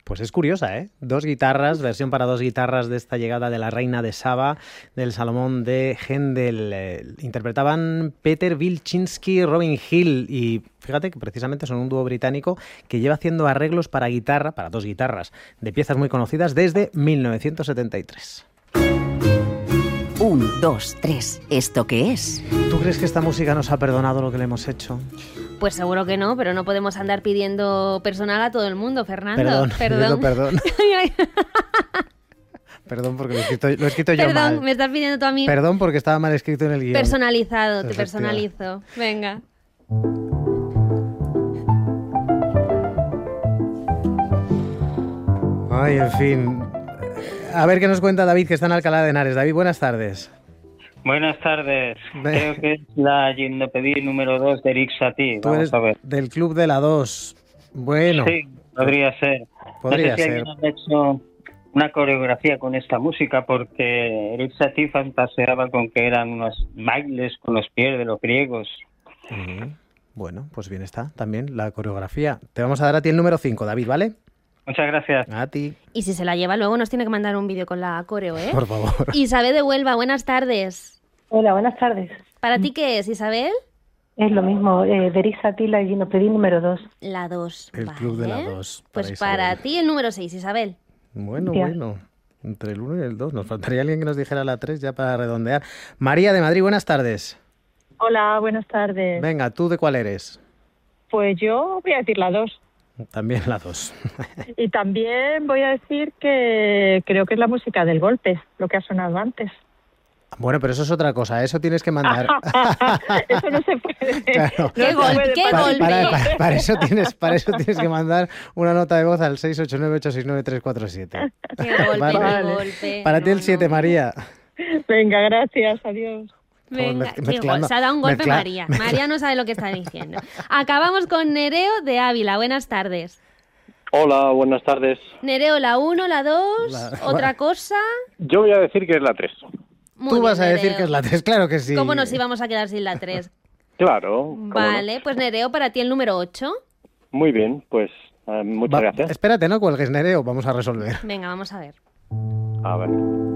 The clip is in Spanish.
Pues es curiosa, ¿eh? 2 guitarras, versión para 2 guitarras de esta llegada de la Reina de Saba, del Salomón de Händel. Interpretaban Peter Wilczynski, Robin Hill, y fíjate que precisamente son un dúo británico que lleva haciendo arreglos para guitarra, para 2 guitarras, de piezas muy conocidas desde 1973. 1, 2, 3. ¿Esto qué es? ¿Tú crees que esta música nos ha perdonado lo que le hemos hecho? Pues seguro que no, pero no podemos andar pidiendo personal a todo el mundo, Fernando. Perdón. Perdón porque lo he escrito yo mal. Perdón, me estás pidiendo tú a mí. Perdón porque estaba mal escrito en el guión. Personalizado, te personalizo. Venga. Ay, en fin. A ver qué nos cuenta David, que está en Alcalá de Henares. David, buenas tardes. Buenas tardes. Creo que es la Gimnopedie número 2 de Eric Satie. Tú eres Vamos a ver. del club de la 2. Bueno. Sí, podría ser. Podría no sé si ser. alguien ha hecho una coreografía con esta música, porque Eric Satie fantaseaba con que eran unos bailes con los pies de los griegos. Bueno, pues bien está también la coreografía. Te vamos a dar a ti el número 5, David, ¿vale? Muchas gracias. A ti. Y si se la lleva luego nos tiene que mandar un vídeo con la coreo, ¿eh? Por favor. Isabel de Huelva, buenas tardes. Hola, buenas tardes. ¿Para ti qué es, Isabel? Es lo mismo, de Eric Satie, la Gimnopedie número 2. La 2. El club de la 2. Pues para ti el número 6, Isabel. Bueno. Entre el 1 y el 2. Nos faltaría alguien que nos dijera la 3 ya para redondear. María de Madrid, buenas tardes. Hola, buenas tardes. Venga, ¿tú de cuál eres? Pues yo voy a decir la 2. También la 2. Y también voy a decir que creo que es la música del golpe, lo que ha sonado antes. Bueno, pero eso es otra cosa, eso tienes que mandar. Eso no se puede. Claro. ¿Qué golpe? Para eso tienes que mandar una nota de voz al 689-869-347. Golpe. Para ti el 7, María. Venga, gracias, adiós. Venga, se ha dado un golpe María. María no sabe lo que está diciendo. Acabamos con Nereo de Ávila. Buenas tardes. Hola, buenas tardes. Nereo, la 1, la 2, ¿otra cosa? Yo voy a decir que es la 3. Tú vas a decir que es la 3, claro que sí. ¿Cómo nos íbamos a quedar sin la 3? Claro. Vale, pues Nereo, para ti el número 8. Muy bien, pues muchas gracias. Espérate, no cuelgues, Nereo, vamos a resolver. Venga, vamos a ver. A ver.